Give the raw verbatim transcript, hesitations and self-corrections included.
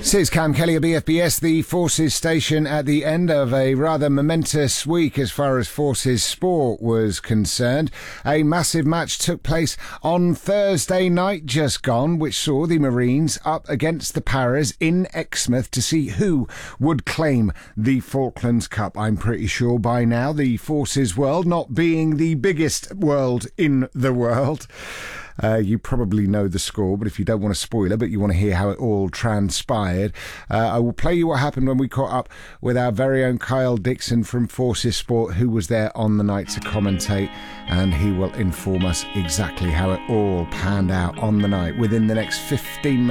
Says Cam Kelly of B F B S, the Forces station, at the end of a rather momentous week as far as Forces sport was concerned. A massive match took place on Thursday night just gone, which saw the Marines up against the Paras in Exmouth to see who would claim the Falklands Cup. I'm pretty sure by now the Forces world, not being the biggest world in the world, Uh, you probably know the score, but if you don't want a spoiler, but you want to hear how it all transpired, uh, I will play you what happened when we caught up with our very own Kyle Dixon from Forces Sport, who was there on the night to commentate, and he will inform us exactly how it all panned out on the night within the next fifteen minutes.